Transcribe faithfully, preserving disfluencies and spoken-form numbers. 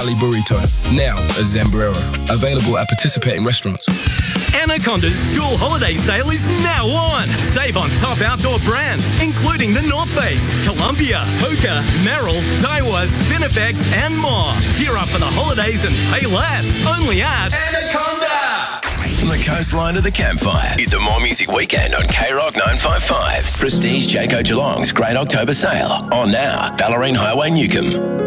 Cali Burrito. Now at Zambrero. Available at participating restaurants. Anaconda's school holiday sale is now on. Save on top outdoor brands, including the North Face, Columbia, Hoka, Merrell, Daiwa, Spinifex, and more. Gear up for the holidays and pay less. Only at Anaconda. From the coastline to the campfire, it's a More Music Weekend on K Rock nine five five. Prestige Jayco Geelong's Great October Sale. On now, Ballerine Highway, Newcomb.